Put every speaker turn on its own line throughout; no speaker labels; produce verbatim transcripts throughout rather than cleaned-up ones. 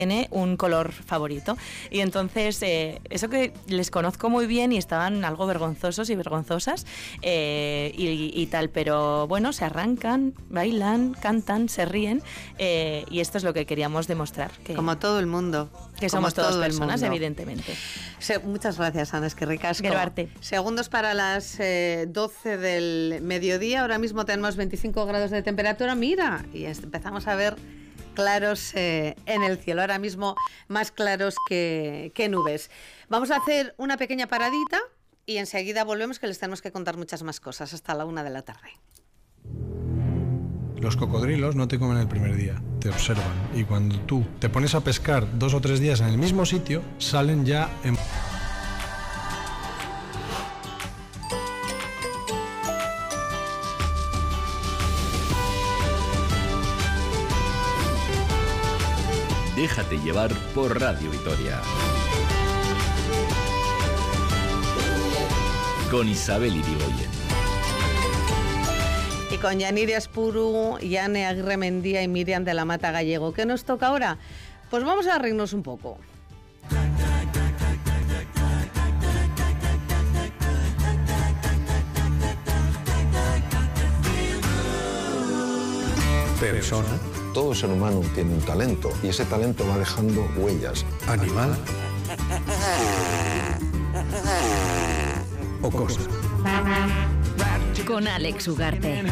tiene un color favorito. Y entonces, eh, eso que les conozco muy bien y estaban algo vergonzosos y vergonzosas eh, y, y tal, pero bueno, se arrancan, bailan, cantan, se ríen eh, y esto es lo que queríamos demostrar. Que,
como todo el mundo.
Que somos todas personas, evidentemente.
Se, muchas gracias, Ana, es que ricasco.
Grabarte.
Segundos para las eh, doce del mediodía, ahora mismo tenemos veinticinco grados de temperatura, mira, y empezamos a ver claros eh, en el cielo, ahora mismo más claros que, que nubes. Vamos a hacer una pequeña paradita y enseguida volvemos, que les tenemos que contar muchas más cosas hasta la una de la tarde.
Los cocodrilos no te comen el primer día, te observan, y cuando tú te pones a pescar dos o tres días en el mismo sitio, salen ya en...
Déjate llevar por Radio Vitoria. Con Isabel Irigoyen.
Y con Yanire Aspuru, Yane Aguirre Mendía y Miriam de la Mata Gallego. ¿Qué nos toca ahora? Pues vamos a reírnos un poco.
Persona. Todo ser humano tiene un talento y ese talento va dejando huellas.
Animal. O cosa.
Con Alex Ugarte.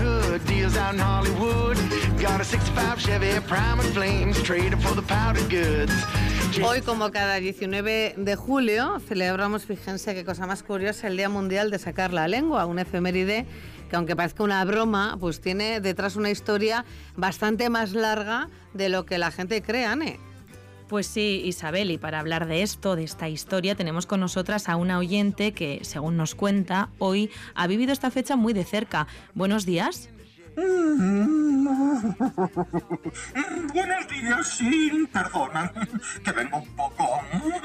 Hoy, como cada diecinueve de julio, celebramos, fíjense qué cosa más curiosa, el Día Mundial de Sacar la Lengua, una efeméride que, aunque parezca una broma, pues tiene detrás una historia bastante más larga de lo que la gente cree, Ane.
Pues sí, Isabel, y para hablar de esto, de esta historia, tenemos con nosotras a una oyente que, según nos cuenta, hoy ha vivido esta fecha muy de cerca. Buenos días.
Buenos días, sí, perdona, que vengo un poco...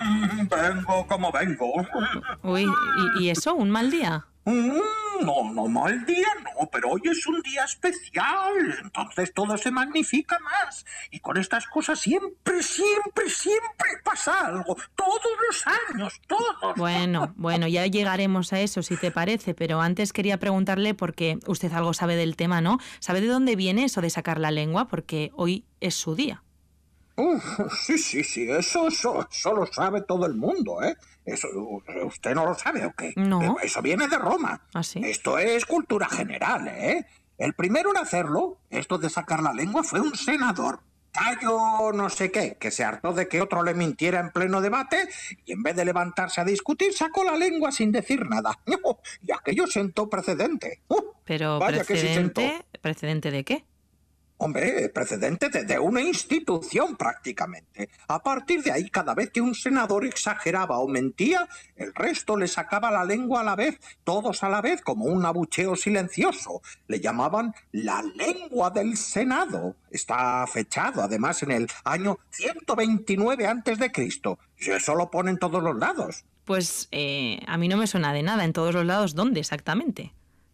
Vengo como vengo.
Uy, ¿y, y eso? ¿Un mal día?
No, no mal día, no, pero hoy es un día especial, entonces todo se magnifica más. Y con estas cosas siempre, siempre, siempre pasa algo, todos los años, todos.
Bueno, bueno, ya llegaremos a eso, si te parece, pero antes quería preguntarle, porque usted algo sabe del tema, ¿no? ¿Sabe de dónde viene eso de sacar la lengua? Porque hoy es su día.
Uf, sí, sí, sí, eso, eso, eso lo sabe todo el mundo, ¿eh? Eso, ¿usted no lo sabe o qué?
No.
Eso viene de Roma.
¿Ah, sí?
Esto es cultura general, ¿eh? El primero en hacerlo, esto de sacar la lengua, fue un senador, Cayo no sé qué, que se hartó de que otro le mintiera en pleno debate y en vez de levantarse a discutir, sacó la lengua sin decir nada. Y aquello sentó precedente. Uh,
Pero
vaya
precedente,
que sí sentó.
¿Precedente de qué?
Hombre, precedente de, de una institución prácticamente. A partir de ahí, cada vez que un senador exageraba o mentía, el resto le sacaba la lengua a la vez, todos a la vez, como un abucheo silencioso. Le llamaban la lengua del Senado. Está fechado, además, en el año ciento veintinueve antes de Cristo. Y eso lo pone en todos los lados.
Pues eh, a mí no me suena de nada. ¿En todos los lados dónde exactamente?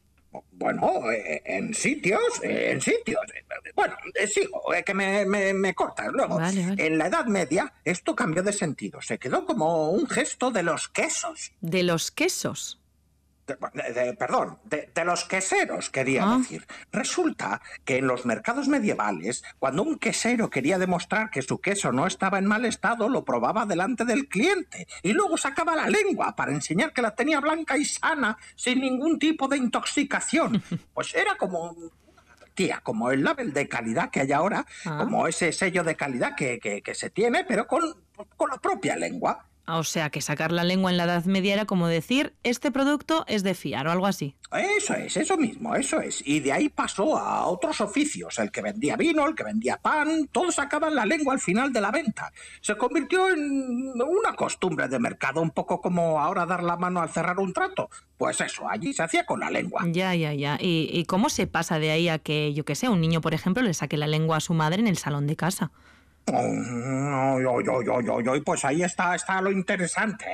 Bueno, eh, en sitios, eh, en sitios. Bueno, eh, sigo, eh, que me, me, me cortas luego.
Vale, vale.
En la Edad Media esto cambió de sentido. Se quedó como un gesto de los quesos.
¿De los quesos?
De, de, perdón, de, de los queseros, quería
ah.
decir. Resulta que en los mercados medievales, cuando un quesero quería demostrar que su queso no estaba en mal estado, lo probaba delante del cliente y luego sacaba la lengua para enseñar que la tenía blanca y sana, sin ningún tipo de intoxicación. Pues era como... Tía, como el label de calidad que hay ahora, ah. como ese sello de calidad que, que, que se tiene, pero con, con la propia lengua.
O sea, que sacar la lengua en la Edad Media era como decir, este producto es de fiar o algo así.
Eso es, eso mismo, eso es. Y de ahí pasó a otros oficios. El que vendía vino, el que vendía pan, todos sacaban la lengua al final de la venta. Se convirtió en una costumbre de mercado, un poco como ahora dar la mano al cerrar un trato. Pues eso, allí se hacía con la lengua.
Ya, ya, ya. ¿Y, y cómo se pasa de ahí a que, yo qué sé, un niño, por ejemplo, le saque la lengua a su madre en el salón de casa?
Oh, yo, yo, yo, yo, yo, pues ahí está, está lo interesante, ¿eh?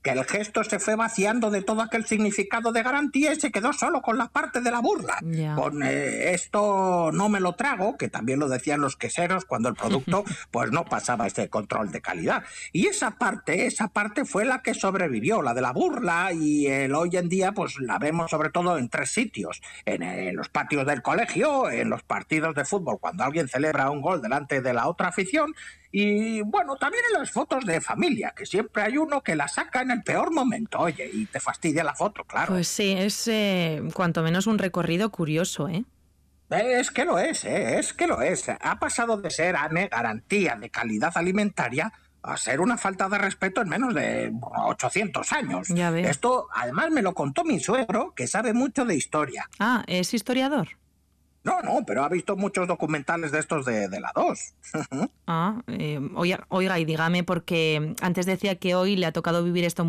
que el gesto se fue vaciando de todo aquel significado de garantía y se quedó solo con la parte de la burla.
Ya.
Con eh, esto no me lo trago, que también lo decían los queseros cuando el producto pues no pasaba ese control de calidad. Y esa parte, esa parte fue la que sobrevivió, la de la burla, y el, hoy en día pues la vemos sobre todo en tres sitios: en, en los patios del colegio, en los partidos de fútbol cuando alguien celebra un gol delante de la otra afición, y bueno, también en las fotos de familia, que siempre hay uno que la saca en el peor momento, oye, y te fastidia la foto, claro.
Pues sí, es eh, cuanto menos un recorrido curioso, ¿eh?
Es que lo es, ¿eh? es que lo es. Ha pasado de ser, Ane, garantía de calidad alimentaria a ser una falta de respeto en menos de ochocientos años.
Ya veo.
Esto, además, me lo contó mi suegro, que sabe mucho de historia.
Ah, ¿es historiador?
No, no, pero ha visto muchos documentales de estos de, de la dos.
Ah, eh, oiga, oiga, y dígame, porque antes decía que hoy le ha tocado vivir esto